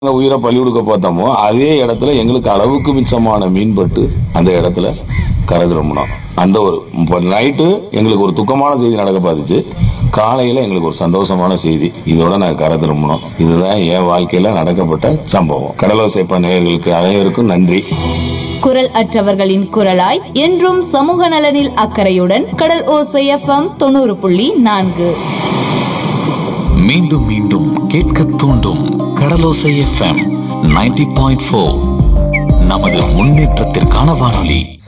உயிரை பலி கொடுக்க பார்த்தோமோ அதே இடத்துல எங்களுக்கு அளவுக்கு மிச்சமான மீன்பட்டு அந்த இடத்துல கரை திரும்பினோம். அந்த ஒரு நைட்டு எங்களுக்கு ஒரு துக்கமான செய்தி நடக்க பார்த்துச்சு. காலையில எங்களுக்கு ஒரு சந்தோஷமான செய்தி. இதோட நாங்கள் கரை திரும்பினோம். இதுதான் என் வாழ்க்கையில நடக்கப்பட்ட சம்பவம். கடலோசைப்ப நேயர்களுக்கு அனைவருக்கும் நன்றி. குரல் அற்றவர்களின் குரலாய் என்றும் சமூக நலனில் அக்கறையுடன் கடல் ஓசை FM 90.4. மீண்டும் மீண்டும் கேட்க தூண்டும் கடலோசை FM 90.4. நமது முன்னேற்றத்திற்கான வானொலி.